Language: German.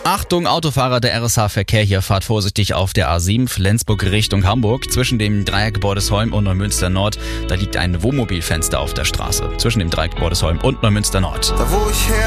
Achtung, Autofahrer, der RSH-Verkehr hier, fahrt vorsichtig auf der A7 Flensburg Richtung Hamburg. Zwischen dem Dreieck Bordesholm und Neumünster Nord, da liegt ein Wohnmobilfenster auf der Straße. Zwischen dem Dreieck Bordesholm und Neumünster Nord. Da wo ich her